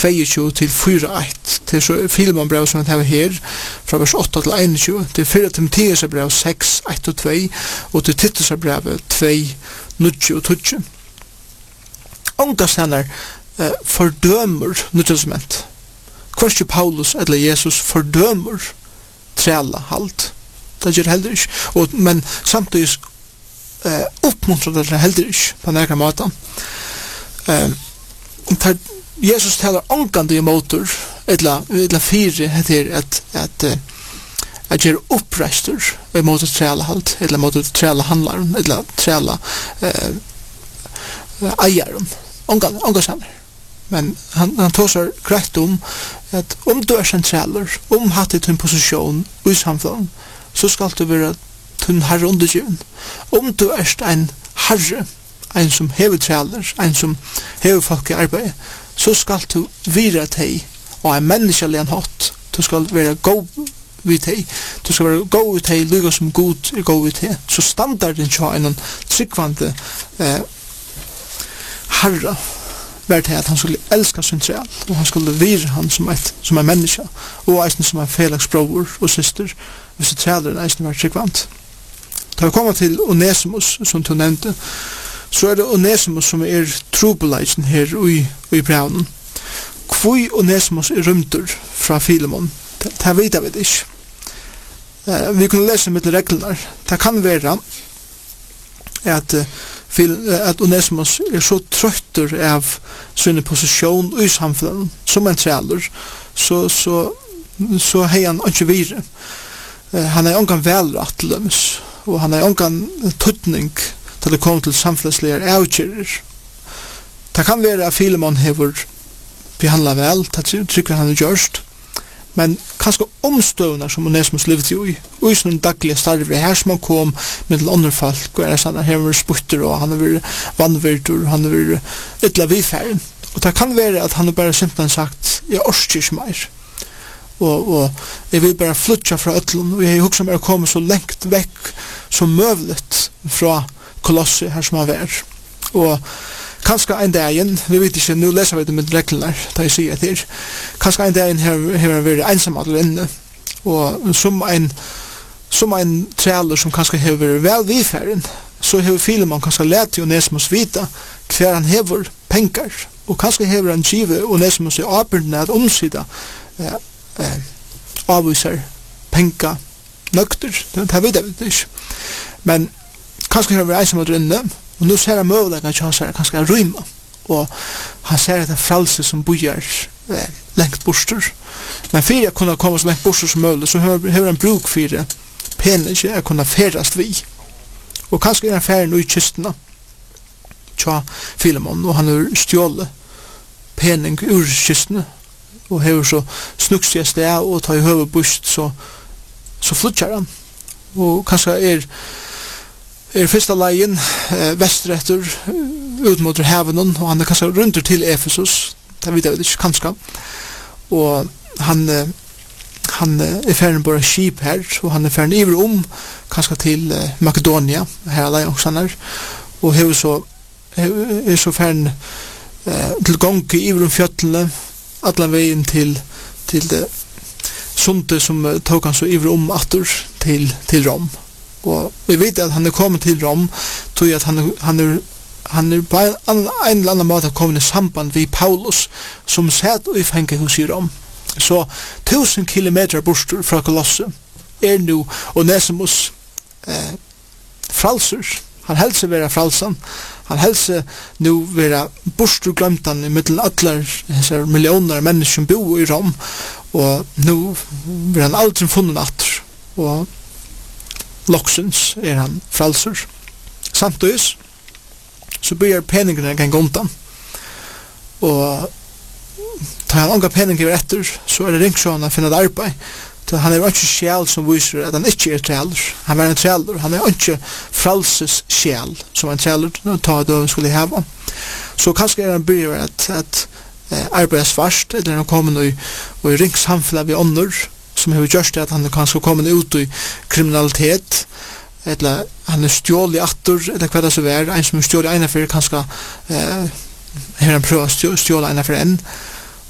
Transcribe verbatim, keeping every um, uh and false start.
tjueto til fire ett. Det er så Filemon brev som vi har her, fra vers åtta til tjueén. Det er fire Timoteus brev seks, ett og to, og til Titus brev to, nio og tolv. Onga stenar eh, fordømer Nyttestament. Hverskje Paulus eller Jesus fordømer træla halt. Det gjør heller ikke. Og, men samtidig eh, oppmuntrer det heller ikke på nærkere måten. Eh, tar, Jesus taler ångande i motor, eller, eller fire heter at, at, at, at gjør opprester i måte træla halt, eller måte træla handlaren, eller træla eh, eieren. Ångande, ångande sammen. Men han, han tar seg greit om at om du er sentraler, om hatt i din posisjon i samfunnet, så skal du være din herre undergiven. Om du er en herre, en som hever traler, en som hever folk i arbeid, så skal du være til og en menneskelig en hatt. Du skal være god vid til. Du skal være god vid til, lykke som god er god vid til. Så standarden til en tryggvande eh, herre var til at han skulle elska sin træl, og han skulle vire han som et som en menneske, og eisen som en Felix bror og syster, hvis det træler eisen var tryggvant. Da vi kommer til Onesimus, som du nevnte, så er det Onesimus som er trobeleisen her i, i brevnen. Hvor Onesimus er rymter fra Filemon, det, det vet jeg ikke. Uh, vi kunne lese mitt reglene. Det kan være at uh, at Onesimus er så trøtter av sin posisjon i samfunnet som en træler, så, så, så har han ikke vire. Uh, han er ongan velrett til dem, og han er ongan tøtning til det kommer til samfunnslige avkjører. Det kan være at Filemon hever behandlet vel, det trykker han er gjørst, men kanskje omstøvner som Onesimus levde i, og i sånne daglige starver, her som han kom med til andre folk, og er sånn, her var sputter, og han har vært vannvirtur, han har vært ytla vidfæren. Og det kan være at han har bare simpelthen sagt, jeg orsker ikke mer, og, og jeg vil bare flytja fra øtlen, og jeg har også bare kommet så lengt vekk som møvlet fra Kolossi, her som han var. Og kanskje en dagen, vi vet ikke, nå leser vi det med reglene, da jeg sier til, kanskje en dagen har han vært ensam aller inne, og som en, som en træler som kanskje har vært vel vidfæren, så har Filemon kanskje lært til Onesimus vite hver han hever penger, og kanskje hever han givet Onesimus i arbeidene at omsida eh, eh, avviser penger nøkter, det vet jeg ikke. Men kanskje har han vært ensam aller inne, og nu ser han møvlega at han ser kanskje rymma, og han ser at det er frelse som bojar eh, lengt borster. Men for jeg kunne komme så lengt borster som mulig, så har han bruk for pening jeg kunne ferast vi. Og kanskje er han ferdig i kystene, tja Filemon, og han har stjålet pening ur kystene, og har så snukst jeg sted, og tar i høve bust, så, så flytjar han. Og kanskje er er fyrsta leien eh, vestretter ut mot haven, og han er kanskje rundt til Efesus, det vet jeg ikke, kanskje. Og han, eh, han er ferdig bare skip her, og han er ferdig iver om, kanskje til eh, Makedonia, her er leien også han er, og er så, er så ferdig eh, til gong iver om fjøtlene, alle veien til, til det sundet som uh, tok han så iver om atter til, til Rom. Og vi vet at han er kommet til Rom, tror jeg at han er, han er, han er på en, en eller annen måte kommet i samband med Paulus, som satt i fengehus i Rom. Så tusen kilometer bort fra Kolosset er nu Onesimus eh, fralser. Han helst være fralsan. Han helst nu være bort glømtan i middelen atler disse millioner av mennesker som bor i Rom, og nu blir han aldri funnet atter. Og loksens er han fralser. Samtidig så blir peningene gang undan. Og tar han unga peninger etter, så er det ringsjån å finne et arbeid. Han er ikke sjæl som viser at han ikke er træler. Han er en træler. Han er ikke fralses sjæl som en træler ta døven skulle hava. Så kanskje er han byrjar at, at eh, arbeida svart, eller han kommer i, i ringsamfunnet ved ånder, som har gjort det at han kanskje kommer ut i kriminalitet, eller han er stjål i atter, eller hva det så er, en som er stjål i ena for kanskje eh, har han prøvd å stjål ena for en,